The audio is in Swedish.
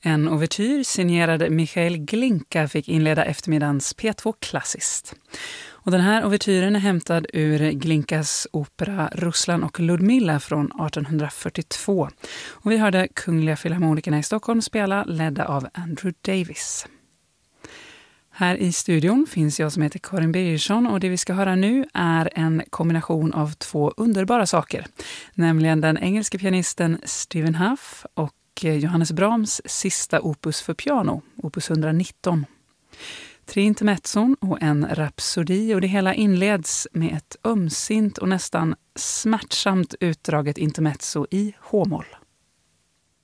En ouvertyr signerad Michael Glinka fick inleda eftermiddagens P2 Klassiskt. Och den här ouvertyren är hämtad ur Glinkas opera Ruslan och Ludmilla från 1842. Och vi hörde Kungliga Filharmonikerna i Stockholm spela, ledda av Andrew Davis. Här i studion finns jag som heter Karin Birgersson, och det vi ska höra nu är en kombination av två underbara saker. Nämligen den engelske pianisten Stephen Hough och Johannes Brahms sista opus för piano, opus 119. 3 intermezzon och en rapsodi, och det hela inleds med ett ömsint och nästan smärtsamt utdraget intermezzo i H-moll.